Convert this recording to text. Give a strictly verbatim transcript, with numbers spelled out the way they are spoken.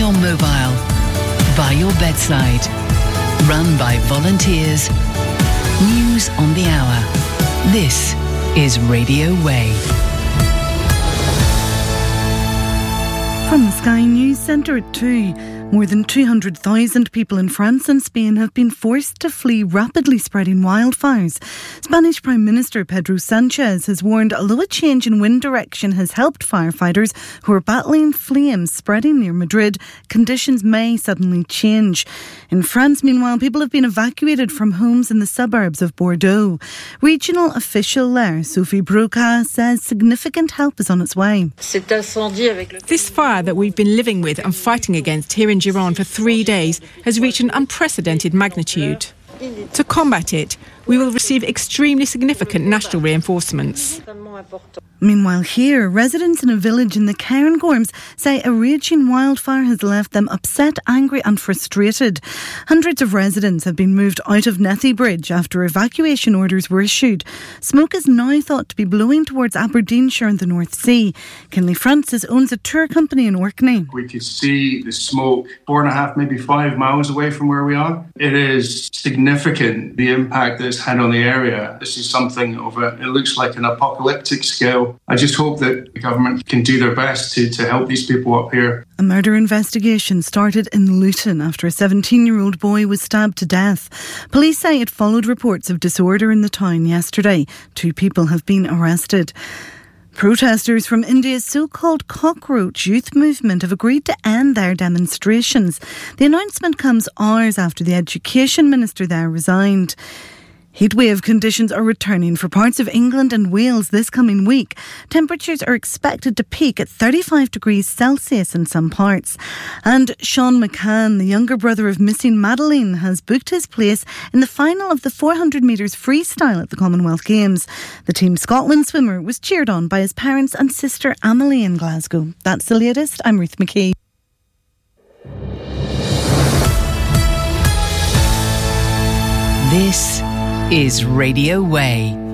your mobile, by your bedside, run by volunteers. News on the hour. This is Radio Way. From the Sky News Centre at two, more than two hundred thousand people in France and Spain have been forced to flee rapidly spreading wildfires. Spanish Prime Minister Pedro Sanchez has warned although a change in wind direction has helped firefighters who are battling flames spreading near Madrid, conditions may suddenly change. In France, meanwhile, people have been evacuated from homes in the suburbs of Bordeaux. Regional official there, Sophie Broca, says significant help is on its way. This fire that we've been living with and fighting against here in Gironde for three days has reached an unprecedented magnitude. To combat it, we will receive extremely significant national reinforcements. Meanwhile here, residents in a village in the Cairngorms say a raging wildfire has left them upset, angry and frustrated. Hundreds of residents have been moved out of Nethy Bridge after evacuation orders were issued. Smoke is now thought to be blowing towards Aberdeenshire and the North Sea. Kinley Francis owns a tour company in Orkney. We could see the smoke four and a half, maybe five miles away from where we are. It is significant, the impact that it's had on the area. This is something of a, it looks like an apocalyptic scale. I just hope that the government can do their best to, to help these people up here. A murder investigation started in Luton after a seventeen-year-old boy was stabbed to death. Police say it followed reports of disorder in the town yesterday. Two people have been arrested. Protesters from India's so-called cockroach youth movement have agreed to end their demonstrations. The announcement comes hours after the education minister there resigned. Heatwave conditions are returning for parts of England and Wales this coming week. Temperatures are expected to peak at thirty-five degrees Celsius in some parts. And Sean McCann, the younger brother of missing Madeleine, has booked his place in the final of the four hundred metres freestyle at the Commonwealth Games. The Team Scotland swimmer was cheered on by his parents and sister Amelie in Glasgow. That's the latest. I'm Ruth McKee. This is Radio Way.